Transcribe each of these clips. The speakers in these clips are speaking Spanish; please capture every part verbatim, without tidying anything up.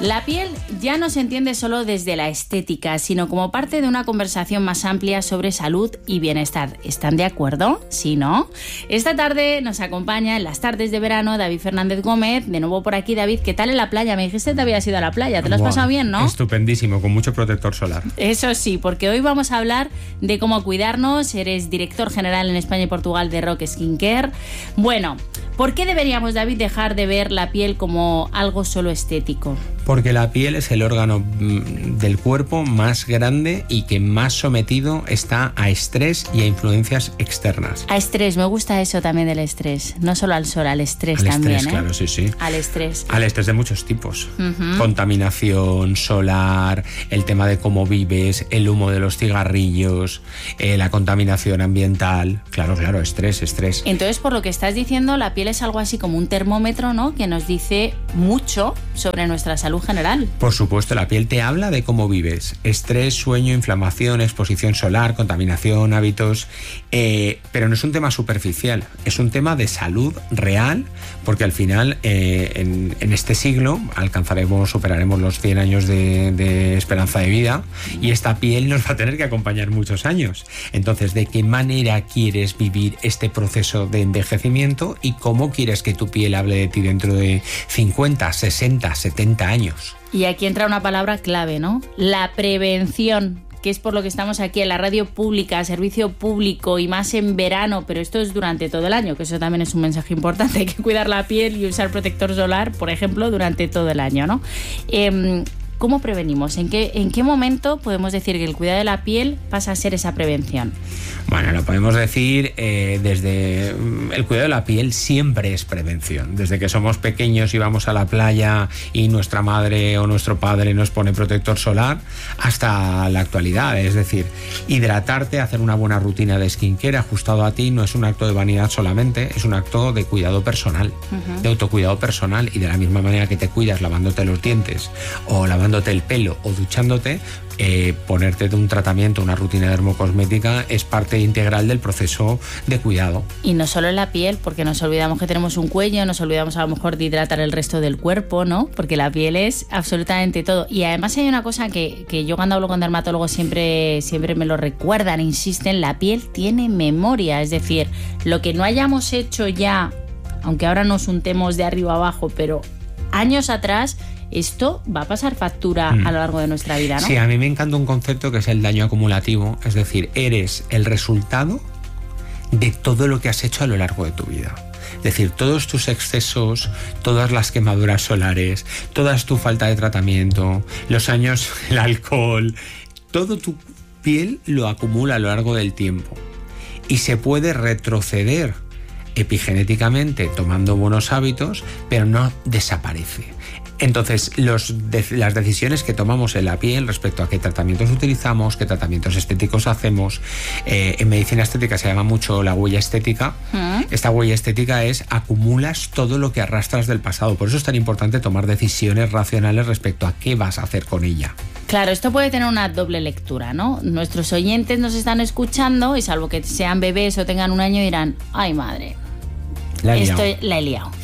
La piel ya no se entiende solo desde la estética, sino como parte de una conversación más amplia sobre salud y bienestar. ¿Están de acuerdo? ¿Sí, no? Esta tarde nos acompaña en las tardes de verano David Fernández Gómez. De nuevo por aquí, David. ¿Qué tal en la playa? Me dijiste que te habías ido a la playa. ¿Te lo has Buah, pasado bien, no? Estupendísimo, con mucho protector solar. Eso sí, porque hoy vamos a hablar de cómo cuidarnos. Eres director general en España y Portugal de Rock Skincare. Bueno, ¿por qué deberíamos, David, dejar de ver la piel como algo solo estético? Porque la piel es el órgano del cuerpo más grande y que más sometido está a estrés y a influencias externas. A estrés, me gusta eso también del estrés. No solo al sol, al estrés al también. Estrés, ¿eh? claro, sí, sí. Al estrés. Al estrés de muchos tipos. Uh-huh. Contaminación solar, el tema de cómo vives, el humo de los cigarrillos, eh, la contaminación ambiental. Claro, claro, estrés, estrés. Entonces, por lo que estás diciendo, la piel es algo así como un termómetro, ¿no? Que nos dice mucho sobre nuestra salud general. Por supuesto, la piel te habla de cómo vives. Estrés, sueño, inflamación, exposición solar, contaminación, hábitos. Eh, pero no es un tema superficial, es un tema de salud real, porque al final, eh, en, en este siglo, alcanzaremos, superaremos los cien años de, de esperanza de vida y esta piel nos va a tener que acompañar muchos años. Entonces, ¿de qué manera quieres vivir este proceso de envejecimiento y cómo quieres que tu piel hable de ti dentro de cincuenta, sesenta, setenta años? Y aquí entra una palabra clave, ¿no? La prevención, que es por lo que estamos aquí en la radio pública, servicio público y más en verano, pero esto es durante todo el año, que eso también es un mensaje importante. Hay que cuidar la piel y usar protector solar, por ejemplo, durante todo el año, ¿no? Eh, ¿Cómo prevenimos? ¿En qué, ¿En qué momento podemos decir que el cuidado de la piel pasa a ser esa prevención? Bueno, lo podemos decir eh, desde... El cuidado de la piel siempre es prevención. Desde que somos pequeños y vamos a la playa y nuestra madre o nuestro padre nos pone protector solar, hasta la actualidad. Es decir, hidratarte, hacer una buena rutina de skincare ajustado a ti no es un acto de vanidad solamente, es un acto de cuidado personal, uh-huh. de autocuidado personal. Y de la misma manera que te cuidas lavándote los dientes o lavándote el pelo o duchándote, eh, ponerte de un tratamiento, una rutina dermocosmética es parte integral del proceso de cuidado. Y no solo en la piel, porque nos olvidamos que tenemos un cuello, nos olvidamos a lo mejor de hidratar el resto del cuerpo, ¿no? Porque la piel es absolutamente todo. Y además hay una cosa que, que yo cuando hablo con dermatólogos siempre, siempre me lo recuerdan, insisten, la piel tiene memoria, es decir, lo que no hayamos hecho ya, aunque ahora nos untemos de arriba abajo, pero años atrás, esto va a pasar factura mm. a lo largo de nuestra vida, ¿no? Sí, a mí me encanta un concepto que es el daño acumulativo, es decir, eres el resultado de todo lo que has hecho a lo largo de tu vida. Es decir, todos tus excesos, todas las quemaduras solares, toda tu falta de tratamiento, los años, el alcohol, todo tu piel lo acumula a lo largo del tiempo y se puede retroceder epigenéticamente tomando buenos hábitos, pero no desaparece. Entonces, los de, las decisiones que tomamos en la piel respecto a qué tratamientos utilizamos, qué tratamientos estéticos hacemos, eh, en medicina estética se llama mucho la huella estética. ¿Mm? Esta huella estética es acumulas todo lo que arrastras del pasado. Por eso es tan importante tomar decisiones racionales respecto a qué vas a hacer con ella. Claro, esto puede tener una doble lectura, ¿no? Nuestros oyentes nos están escuchando y salvo que sean bebés o tengan un año dirán, ay madre, la he esto la he liado.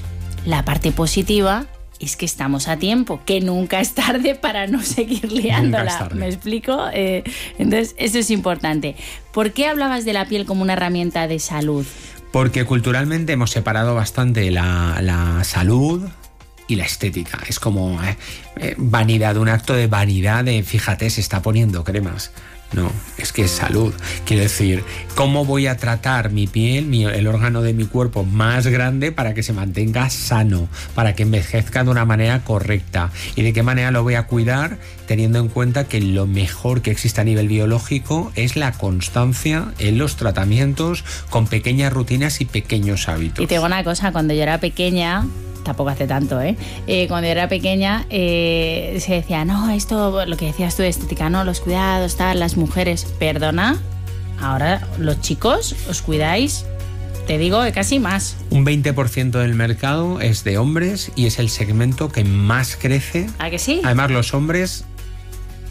La parte positiva es que estamos a tiempo, que nunca es tarde para no seguir liándola. ¿Me explico? Eh, entonces, eso es importante. ¿Por qué hablabas de la piel como una herramienta de salud? Porque culturalmente hemos separado bastante la, la salud y la estética. Es como eh, eh, vanidad, un acto de vanidad de, fíjate, se está poniendo cremas. No, es que es salud. Quiero decir, ¿cómo voy a tratar mi piel, mi, el órgano de mi cuerpo más grande para que se mantenga sano, para que envejezca de una manera correcta? ¿Y de qué manera lo voy a cuidar? Teniendo en cuenta que lo mejor que existe a nivel biológico es la constancia en los tratamientos con pequeñas rutinas y pequeños hábitos. Y te digo una cosa, cuando yo era pequeña... Tampoco hace tanto, ¿eh? eh cuando yo era pequeña eh, se decía, no, esto, lo que decías tú de estética, no, los cuidados, tal, las mujeres. Perdona, ahora los chicos os cuidáis, te digo que casi más. Un veinte por ciento del mercado es de hombres y es el segmento que más crece. ¿A que sí? Además, los hombres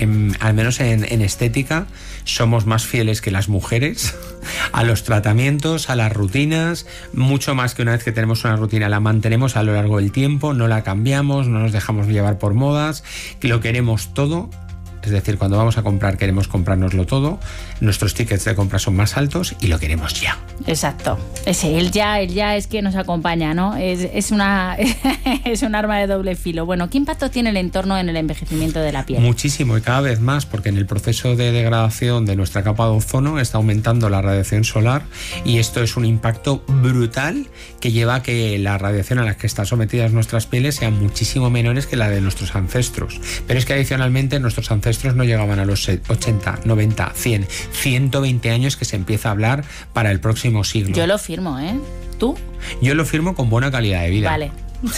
en, al menos en, en estética, somos más fieles que las mujeres a los tratamientos, a las rutinas, mucho más que una vez que tenemos una rutina, la mantenemos a lo largo del tiempo, no la cambiamos, no nos dejamos llevar por modas, que lo queremos todo. Es decir, cuando vamos a comprar queremos comprárnoslo todo, nuestros tickets de compra son más altos y lo queremos ya. Exacto. Ese, el ya, el ya es que nos acompaña, ¿no? Es, es, una, es un arma de doble filo. Bueno, ¿qué impacto tiene el entorno en el envejecimiento de la piel? Muchísimo, y cada vez más, porque en el proceso de degradación de nuestra capa de ozono está aumentando la radiación solar y esto es un impacto brutal que lleva a que la radiación a la que están sometidas nuestras pieles sean muchísimo menores que la de nuestros ancestros. Pero es que adicionalmente nuestros ancestros no llegaban a los ochenta, noventa, cien, ciento veinte años que se empieza a hablar para el próximo siglo. Yo lo firmo, ¿eh? ¿Tú? Yo lo firmo con buena calidad de vida. Vale.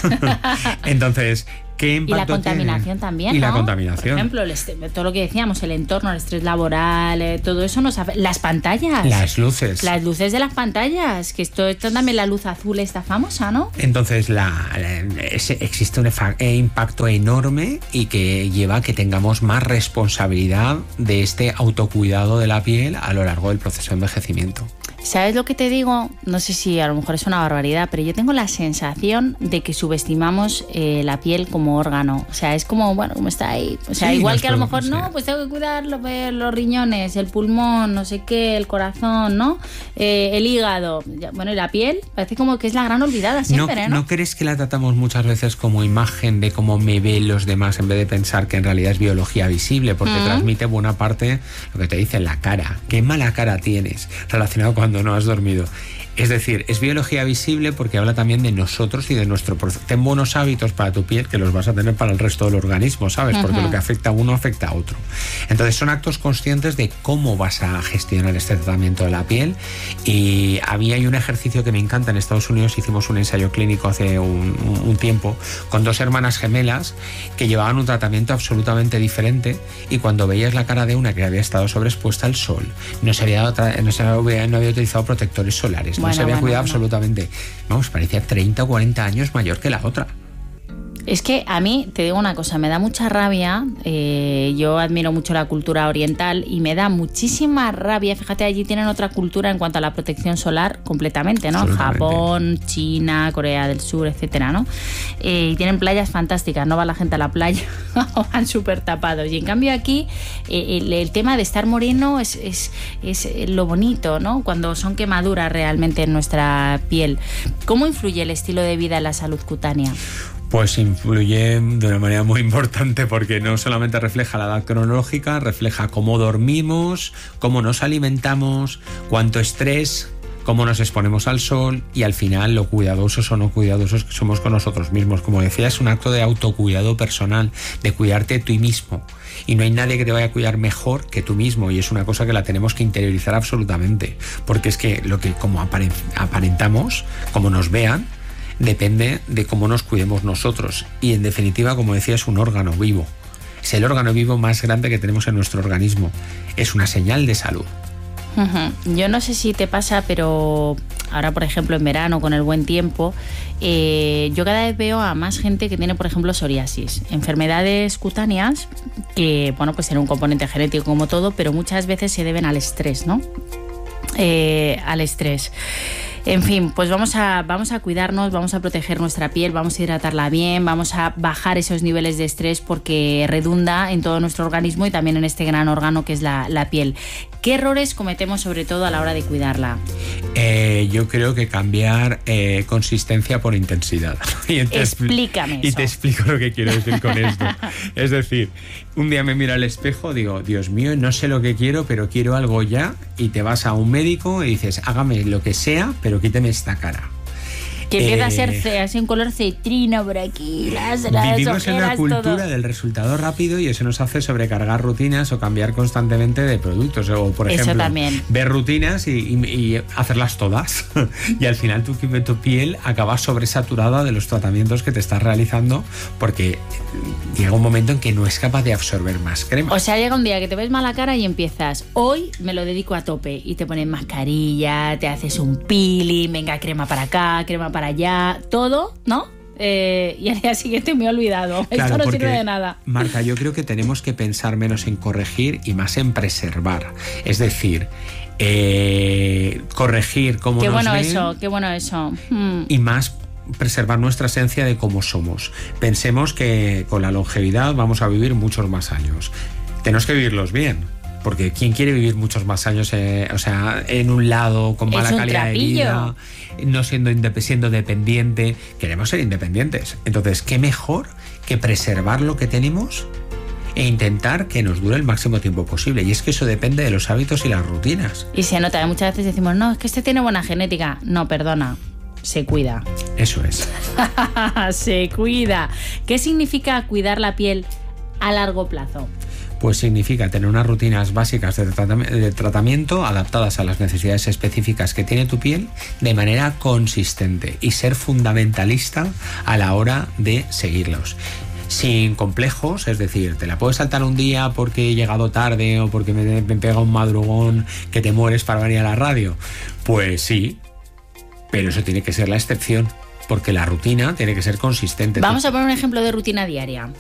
Entonces, ¿qué impacto y la contaminación tiene? también, y ¿no? la contaminación. Por ejemplo, el est- todo lo que decíamos, el entorno, el estrés laboral, eh, todo eso nos afecta. Las pantallas. Las luces. Las luces de las pantallas, que esto, esto también la luz azul esta famosa, ¿no? Entonces, la, la, ese, existe un efa- impacto enorme y que lleva a que tengamos más responsabilidad de este autocuidado de la piel a lo largo del proceso de envejecimiento. ¿Sabes lo que te digo? No sé si a lo mejor es una barbaridad, pero yo tengo la sensación de que subestimamos eh, la piel como órgano. O sea, es como, bueno, como está ahí. O sea, sí, igual nos que a lo podemos, mejor, sí. no, pues tengo que cuidar los, los riñones, el pulmón, no sé qué, el corazón, ¿no? Eh, el hígado. Bueno, y la piel parece como que es la gran olvidada siempre, ¿no? ¿No, ¿no crees que la tratamos muchas veces como imagen de cómo me ven los demás en vez de pensar que en realidad es biología visible? Porque mm. transmite buena parte lo que te dice la cara. ¿Qué mala cara tienes relacionado cuando no has dormido? Es decir, es biología visible porque habla también de nosotros y de nuestro proceso. Ten buenos hábitos para tu piel que los vas a tener para el resto del organismo, ¿sabes? Porque uh-huh. lo que afecta a uno afecta a otro. Entonces son actos conscientes de cómo vas a gestionar este tratamiento de la piel. Y a mí hay un ejercicio que me encanta. En Estados Unidos hicimos un ensayo clínico hace un, un tiempo con dos hermanas gemelas que llevaban un tratamiento absolutamente diferente y cuando veías la cara de una que había estado sobreexpuesta al sol, no se había, dado, no se había, no había utilizado protectores solares, no bueno, se había bueno, cuidado bueno. absolutamente. Vamos, parecía treinta o cuarenta años mayor que la otra. Es que a mí, te digo una cosa, me da mucha rabia, eh, yo admiro mucho la cultura oriental y me da muchísima rabia, fíjate, allí tienen otra cultura en cuanto a la protección solar completamente, ¿no? Japón, China, Corea del Sur, etcétera, ¿no? Eh, y tienen playas fantásticas, no va la gente a la playa o van súper tapados. Y en cambio aquí eh, el, el tema de estar moreno es, es, es lo bonito, ¿no? Cuando son quemaduras realmente en nuestra piel. ¿Cómo influye el estilo de vida en la salud cutánea? Pues influye de una manera muy importante porque no solamente refleja la edad cronológica, refleja cómo dormimos, cómo nos alimentamos, cuánto estrés, cómo nos exponemos al sol y al final lo cuidadosos o no cuidadosos que somos con nosotros mismos. Como decía, es un acto de autocuidado personal, de cuidarte tú mismo. Y no hay nadie que te vaya a cuidar mejor que tú mismo y es una cosa que la tenemos que interiorizar absolutamente. Porque es que lo que como aparentamos, como nos vean, depende de cómo nos cuidemos nosotros y en definitiva, como decía, es un órgano vivo, es el órgano vivo más grande que tenemos en nuestro organismo, es una señal de salud. Uh-huh. Yo no sé si te pasa, pero ahora por ejemplo en verano con el buen tiempo eh, yo cada vez veo a más gente que tiene por ejemplo psoriasis, enfermedades cutáneas que bueno pues tienen un componente genético como todo, pero muchas veces se deben al estrés, ¿no? Eh, al estrés. En fin, pues vamos a, vamos a cuidarnos, vamos a proteger nuestra piel, vamos a hidratarla bien, vamos a bajar esos niveles de estrés porque redunda en todo nuestro organismo y también en este gran órgano que es la, la piel. ¿Qué errores cometemos sobre todo a la hora de cuidarla? Eh, yo creo que cambiar eh, consistencia por intensidad. Y te Explícame Y eso. te explico lo que quiero decir con esto. Es decir, un día me miro al espejo, digo, Dios mío, no sé lo que quiero, pero quiero algo ya, y te vas a un médico y dices, hágame lo que sea, pero quíteme esta cara. Que empieza eh, a ser así un color cetrino por aquí, las, las vivimos ojeras, en una cultura todo. del resultado rápido y eso nos hace sobrecargar rutinas o cambiar constantemente de productos o por eso ejemplo también. ver rutinas y, y, y hacerlas todas y al final tu, tu piel acaba sobresaturada de los tratamientos que te estás realizando porque llega un momento en que no es capaz de absorber más crema. O sea, llega un día que te ves mala cara y empiezas, hoy me lo dedico a tope y te pones mascarilla, te haces un peeling, venga, crema para acá, crema para allá, todo, ¿no? eh, y al día siguiente me he olvidado. Claro, esto no porque, sirve de nada. Marta, yo creo que tenemos que pensar menos en corregir y más en preservar. Es decir, eh, corregir cómo qué nos bueno ven, eso, qué bueno eso. Hmm. y más preservar nuestra esencia de cómo somos. Pensemos que con la longevidad vamos a vivir muchos más años. Tenemos que vivirlos bien. Porque ¿quién quiere vivir muchos más años, eh, o sea, en un lado, con mala calidad de vida, no siendo, indep- siendo dependiente? Queremos ser independientes. Entonces, ¿qué mejor que preservar lo que tenemos e intentar que nos dure el máximo tiempo posible? Y es que eso depende de los hábitos y las rutinas. Y se nota, muchas veces decimos, no, es que este tiene buena genética. No, perdona, se cuida. Eso es. Se cuida. ¿Qué significa cuidar la piel a largo plazo? Pues significa tener unas rutinas básicas de, tratam- de tratamiento adaptadas a las necesidades específicas que tiene tu piel de manera consistente y ser fundamentalista a la hora de seguirlos. Sin complejos, es decir, te la puedes saltar un día porque he llegado tarde o porque me, me pega un madrugón que te mueres para venir a la radio. Pues sí, pero eso tiene que ser la excepción. Porque la rutina tiene que ser consistente. Vamos a poner un ejemplo de rutina diaria.